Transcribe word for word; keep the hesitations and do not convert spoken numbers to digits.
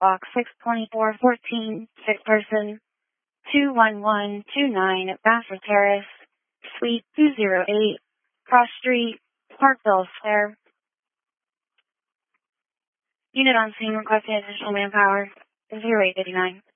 box six twenty-four fourteen, sick person, two one one two nine, Bassett Terrace, Suite two oh eight, Cross Street, Parkville Square. Unit on scene requesting additional manpower, zero eight fifty-nine.